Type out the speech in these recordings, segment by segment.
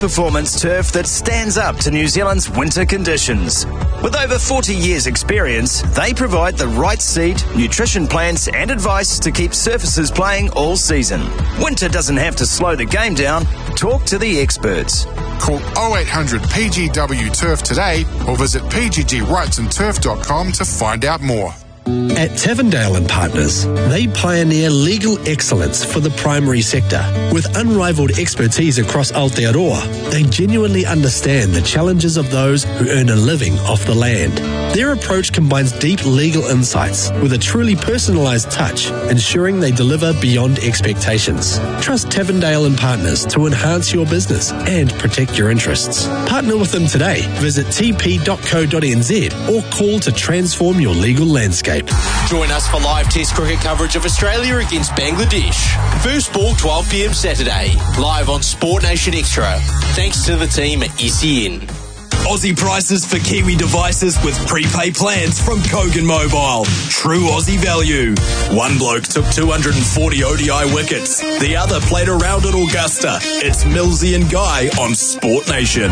Performance turf that stands up to New Zealand's winter conditions. With over 40 years' experience, they provide the right seed, nutrition plans and advice to keep surfaces playing all season. Winter doesn't have to slow the game down. Talk to the experts. Call 0800 PGW Turf today or visit pggwrightsandturf.com to find out more. At Tavendale and Partners, they pioneer legal excellence for the primary sector. With unrivaled expertise across Aotearoa, they genuinely understand the challenges of those who earn a living off the land. Their approach combines deep legal insights with a truly personalised touch, ensuring they deliver beyond expectations. Trust Tavendale and Partners to enhance your business and protect your interests. Partner with them today. Visit tp.co.nz or call to transform your legal landscape. Join us for live Test cricket coverage of Australia against Bangladesh. First ball 12 p.m. Saturday, live on Sport Nation Extra. Thanks to the team at SEN. Aussie prices for Kiwi devices with prepay plans from Kogan Mobile. True Aussie value. One bloke took 240 ODI wickets. The other played around at Augusta. It's Millsy and Guy on Sport Nation.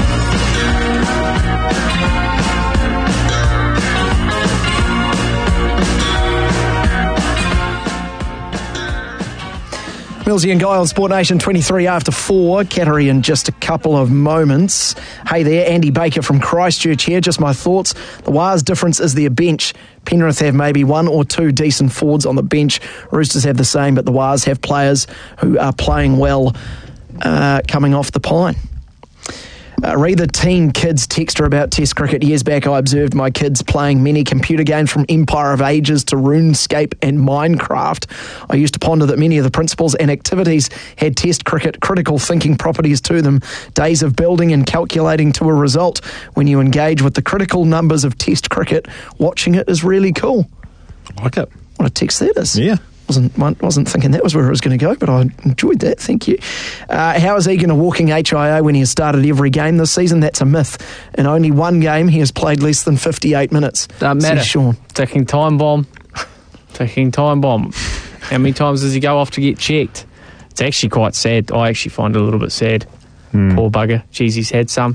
Millsy and Guy on Sport Nation, 23 after 4. Cattery in just a couple of moments. Hey there, Andy Baker from Christchurch here. Just my thoughts. The Wars difference is their bench. Penrith have maybe one or two decent forwards on the bench. Roosters have the same, but the Wars have players who are playing well coming off the pine. Read the teen kids texter about Test cricket. Years back, I observed my kids playing many computer games from Empire of Ages to RuneScape and Minecraft. I used to ponder that many of the principles and activities had Test cricket critical thinking properties to them. Days of building and calculating to a result. When you engage with the critical numbers of Test cricket, watching it is really cool. I like it. What a text that is. Yeah. Wasn't thinking that was where it was going to go, but I enjoyed that. Thank you. How is Egan a walking HIA when he has started every game this season? That's a myth. In only one game, he has played less than 58 minutes. Doesn't matter. Sean. Ticking time bomb. Ticking time bomb. How many times does he go off to get checked? It's actually quite sad. I actually find it a little bit sad. Poor bugger. Jeez, he's had some.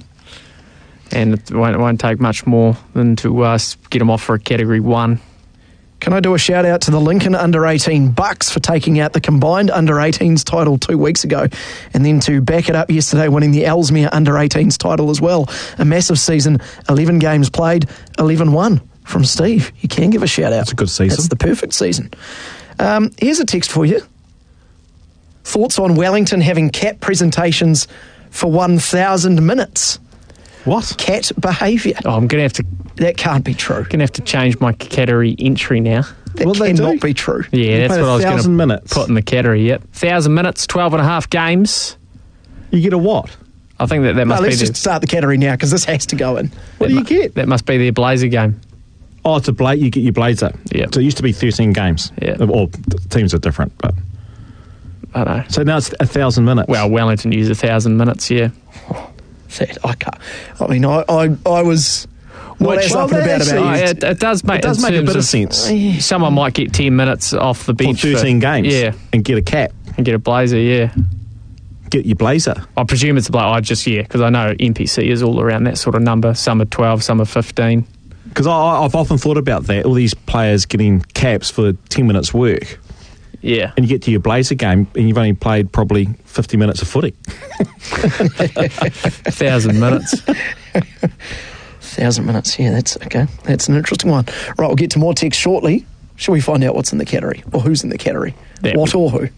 And it won't take much more than to get him off for a Category 1. Can I do a shout out to the Lincoln under-18 Bucks for taking out the combined under-18s title 2 weeks ago, and then to back it up yesterday winning the Ellesmere under-18s title as well. A massive season, 11 games played, 11 won from Steve. You can give a shout out. That's a good season. That's the perfect season. Here's a text for you. Thoughts on Wellington having cat presentations for 1,000 minutes? What? Cat behaviour. Oh, I'm going to have to... That can't be true. Going to have to change my Cattery entry now. That cannot be true. Yeah, that's what I was going to put in the Cattery, yep. 1,000 minutes, 12 and a half games. You get a what? I think that must be... Let's just start the Cattery now, because this has to go in. What do you get? That must be their Blazer game. Oh, it's a you get your Blazer. Yeah. So it used to be 13 games. Yeah. Or teams are different, but... I know. So now it's 1,000 minutes. Well, Wellington used 1,000 minutes, yeah. Sad. I can't. I mean, I was... Not as up and about it. It does make a bit of sense. Someone might get 10 minutes off the bench for 13 games. Yeah. And get a cap. And get a Blazer, yeah. Get your Blazer. I presume it's a Blazer. Because I know NPC is all around that sort of number. Some are 12, some are 15. Because I've often thought about that. All these players getting caps for 10 minutes work. Yeah. And you get to your Blazer game and you've only played probably 50 minutes of footy. 1,000 minutes. 1,000 minutes, yeah, that's okay. That's an interesting one. Right, we'll get to more text shortly. Shall we find out what's in the Cattery? Or who's in the Cattery? What or who?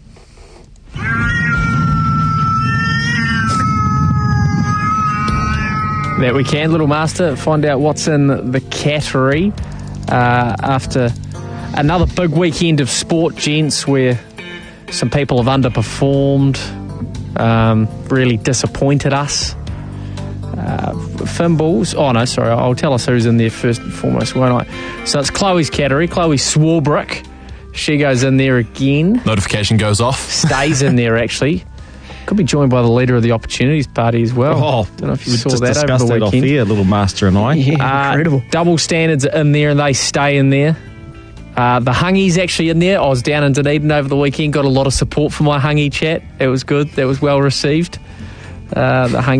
That we can, Little Master, find out what's in the Cattery after another big weekend of sport, gents, where some people have underperformed, really disappointed us. Fimbles. Oh, no, sorry. I'll tell us who's in there first and foremost, won't I? So it's Chloe's Cattery. Chloe Swarbrick. She goes in there again. Notification goes off. Stays in there, actually. Could be joined by the leader of the Opportunities Party as well. Oh, don't know if you saw just that over the weekend. Off here, Little Master and I. Yeah, incredible. Double Standards are in there and they stay in there. The Hungies actually in there. I was down in Dunedin over the weekend. Got a lot of support for my Hungie chat. It was good. That was well received. the